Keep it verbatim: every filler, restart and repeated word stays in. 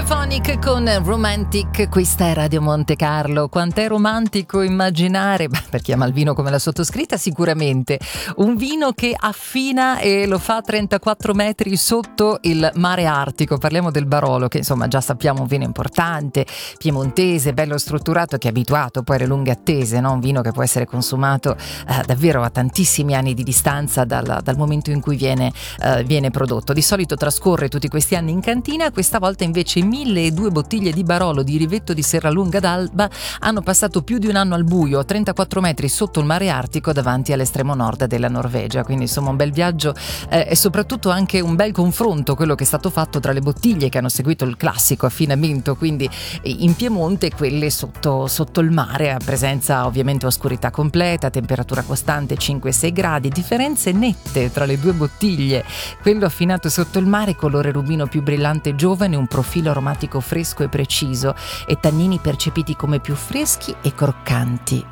Stereophonic con Romantic, questa è Radio Monte Carlo. Quant'è romantico immaginare, beh, per chi ama il vino come la sottoscritta sicuramente, un vino che affina e lo fa a trentaquattro metri sotto il mare Artico. Parliamo del Barolo, che insomma già sappiamo un vino importante, piemontese, bello strutturato, che è abituato poi alle lunghe attese, no? Un vino che può essere consumato eh, davvero a tantissimi anni di distanza dal, dal momento in cui viene, eh, viene prodotto. Di solito trascorre tutti questi anni in cantina, questa volta invece mille e due bottiglie di Barolo di Rivetto di Serralunga d'Alba hanno passato più di un anno al buio a trentaquattro metri sotto il mare Artico davanti all'estremo nord della Norvegia. Quindi insomma un bel viaggio eh, e soprattutto anche un bel confronto quello che è stato fatto tra le bottiglie che hanno seguito il classico affinamento, quindi in Piemonte, e quelle sotto, sotto il mare, a presenza ovviamente oscurità completa, temperatura costante cinque sei gradi, differenze nette tra le due bottiglie. Quello affinato sotto il mare, colore rubino più brillante e giovane, un profilo aromatico fresco e preciso e tannini percepiti come più freschi e croccanti.